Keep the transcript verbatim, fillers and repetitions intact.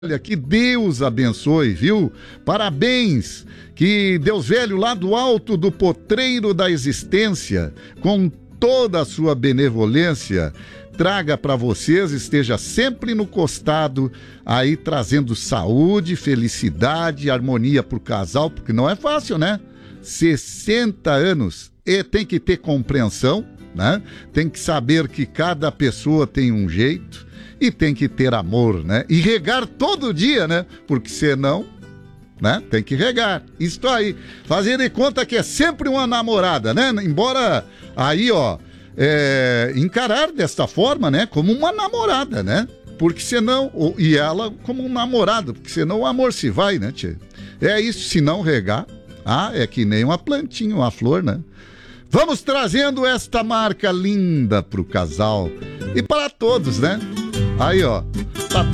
Olha, que Deus abençoe, viu? Parabéns! Que Deus velho lá do alto do potreiro da existência, com toda a sua benevolência, traga para vocês, esteja sempre no costado, aí trazendo saúde, felicidade, harmonia pro casal, porque não é fácil, né? sessenta anos, e tem que ter compreensão, né? Tem que saber que cada pessoa tem um jeito, e tem que ter amor, né? E regar todo dia, né? Porque senão, né? Tem que regar. Isso aí. Fazer de conta que é sempre uma namorada, né? Embora aí, ó, é, encarar desta forma, né? Como uma namorada, né? Porque senão, ou, e ela como um namorado, porque senão o amor se vai, né, tchê? É isso, se não regar, ah, é que nem uma plantinha, uma flor, né? Vamos trazendo esta marca linda pro casal e para todos, né? Aí, ó, tá